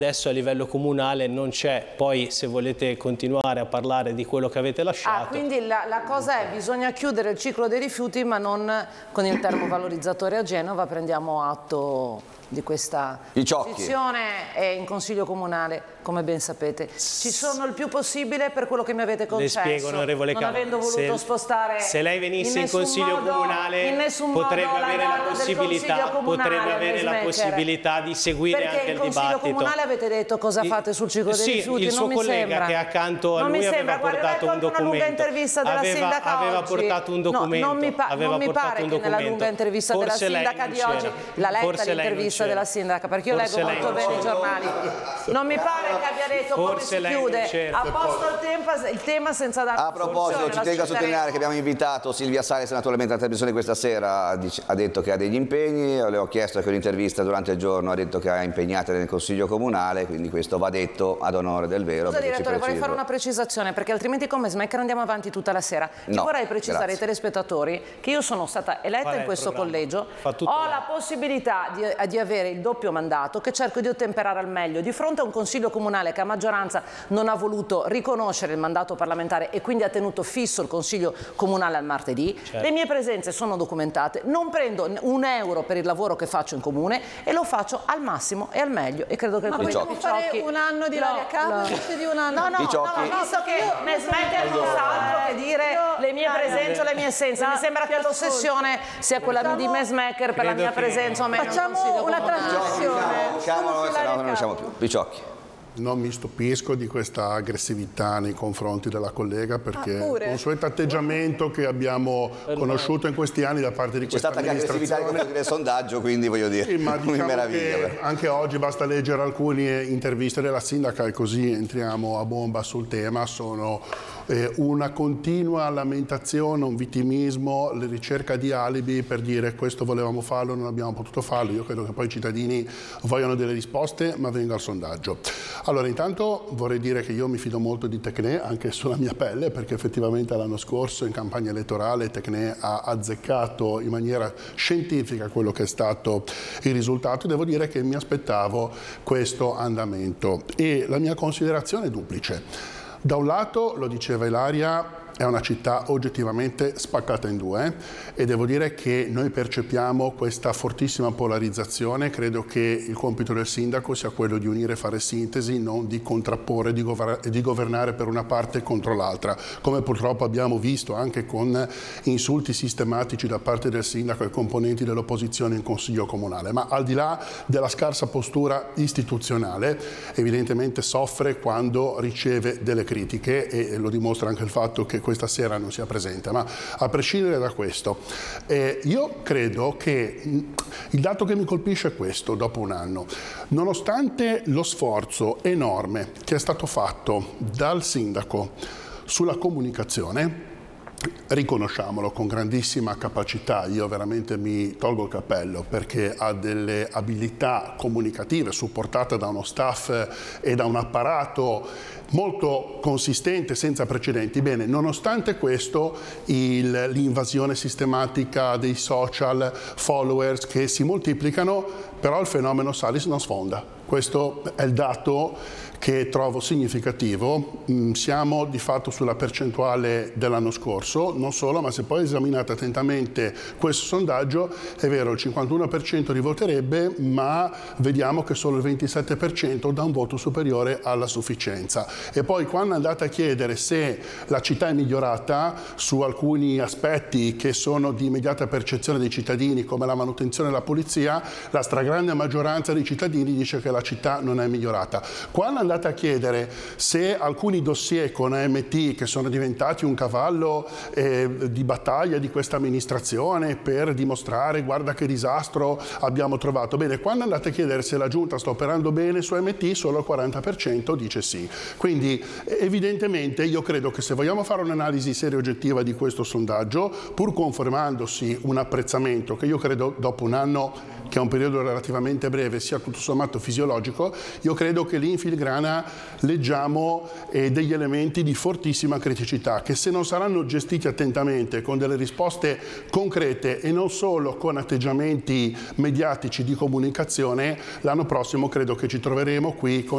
Adesso a livello comunale non c'è, poi se volete continuare a parlare di quello che avete lasciato. Quindi la cosa è, bisogna chiudere il ciclo dei rifiuti, ma non con il termovalorizzatore a Genova. Prendiamo atto di questa posizione in Consiglio Comunale, come ben sapete. Ci sono il più possibile per quello che mi avete concesso. Le spiego, onorevole non avendo voluto spostare se lei venisse in Consiglio Comunale potrebbe avere la possibilità di seguire anche il dibattito. Perché in Consiglio Comunale avete detto cosa fate sul ciclo dei rifiuti? Il suo collega che è accanto a lui aveva portato un documento. Una lunga intervista della sindaca aveva portato un documento. Non mi pare che nella lunga intervista della sindaca di oggi, l'ha letta l'intervista della sindaca, perché io leggo molto bene i giornali. Non mi pare che abbia detto come si chiude a posto il tema senza dare a proposito, ci tengo a sottolineare che abbiamo invitato Silvia Salis naturalmente alla trasmissione questa sera. Ha detto che ha degli impegni, le ho chiesto che un'intervista durante il giorno ha detto che ha impegnate nel Consiglio Comunale, quindi questo va detto ad onore del vero. Scusa direttore, vorrei fare una precisazione, perché altrimenti come Smacker andiamo avanti tutta la sera. Vorrei precisare ai telespettatori che io sono stata eletta in questo collegio, ho la possibilità di avere il doppio mandato che cerco di ottemperare al meglio. Di fronte a un Consiglio Comunale che a maggioranza non ha voluto riconoscere il mandato parlamentare e quindi ha tenuto fisso il Consiglio Comunale al martedì, le mie presenze sono documentate, non prendo un euro per il lavoro che faccio in comune e lo faccio al massimo e al meglio, e credo che vogliamo fare un anno di Ilaria Capua invece di un anno. No, visto che Smacker non sa altro che dire le mie presenze o le mie assenze, mi sembra che l'ossessione sia quella di Smacker per la mia presenza o meno. Facciamo una trasmissione. Non riusciamo più. Picciocchi. Non mi stupisco di questa aggressività nei confronti della collega, perché il consueto atteggiamento che abbiamo conosciuto in questi anni da parte di questa amministrazione. C'è stata anche aggressività nei confronti del sondaggio, quindi voglio dire, sì, ma mi meraviglia. Anche oggi basta leggere alcune interviste della sindaca e così entriamo a bomba sul tema. Sono una continua lamentazione, un vittimismo, la ricerca di alibi per dire questo volevamo farlo, non abbiamo potuto farlo. Io credo che poi i cittadini vogliono delle risposte, ma venga al sondaggio. Allora, intanto vorrei dire che io mi fido molto di Tecnè, anche sulla mia pelle, perché effettivamente l'anno scorso in campagna elettorale Tecnè ha azzeccato in maniera scientifica quello che è stato il risultato. Devo dire che mi aspettavo questo andamento e la mia considerazione è duplice. Da un lato, lo diceva Ilaria, è una città oggettivamente spaccata in due e devo dire che noi percepiamo questa fortissima polarizzazione. Credo che il compito del sindaco sia quello di unire e fare sintesi, non di contrapporre e di governare per una parte contro l'altra, come purtroppo abbiamo visto anche con insulti sistematici da parte del sindaco ai componenti dell'opposizione in Consiglio Comunale. Ma al di là della scarsa postura istituzionale, evidentemente soffre quando riceve delle critiche e lo dimostra anche il fatto che questa sera non sia presente. Ma a prescindere da questo, io credo che il dato che mi colpisce è questo: dopo un anno, nonostante lo sforzo enorme che è stato fatto dal sindaco sulla comunicazione, riconosciamolo, con grandissima capacità, io veramente mi tolgo il cappello perché ha delle abilità comunicative supportate da uno staff e da un apparato molto consistente, senza precedenti. Bene, nonostante questo, l'invasione sistematica dei social, followers che si moltiplicano, però il fenomeno Salis non sfonda. Questo è il dato che trovo significativo. Siamo di fatto sulla percentuale dell'anno scorso, non solo, ma se poi esaminate attentamente questo sondaggio, è vero, il 51% rivoterebbe, ma vediamo che solo il 27% dà un voto superiore alla sufficienza. E poi quando andate a chiedere se la città è migliorata su alcuni aspetti che sono di immediata percezione dei cittadini, come la manutenzione e la pulizia, la stragrande maggioranza dei cittadini dice che la città non è migliorata. Quando andate a chiedere se alcuni dossier con AMT, che sono diventati un cavallo di battaglia di questa amministrazione per dimostrare guarda che disastro abbiamo trovato, bene, quando andate a chiedere se la giunta sta operando bene su AMT, solo il 40% dice sì. Quindi evidentemente io credo che se vogliamo fare un'analisi seria e oggettiva di questo sondaggio, pur confermandosi un apprezzamento che io credo dopo un anno, che è un periodo relativamente breve, sia tutto sommato fisiologico, io credo che lì in filigrana leggiamo degli elementi di fortissima criticità che, se non saranno gestiti attentamente con delle risposte concrete e non solo con atteggiamenti mediatici di comunicazione, l'anno prossimo credo che ci troveremo qui con